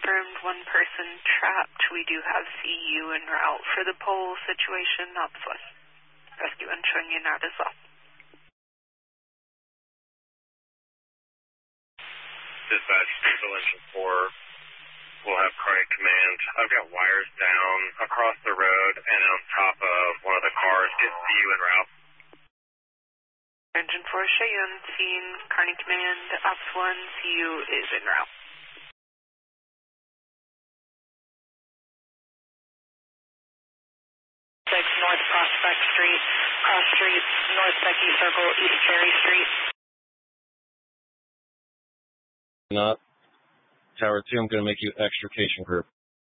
confirmed, one person trapped. We do have CU en route for the pole situation, Ops 1. Rescue 1 showing you now as well. Dispatch, Diesel Engine 4 will have cardiac command. I've got wires down across the road and on top of one of the cars. Get CU en route. Engine 4, show you on scene. Carney Command, Ops 1, CU is en route. 6 North Prospect Street, Cross Street, North Becky Circle, East Cherry Street. Not. Tower 2, I'm going to make you extrication group.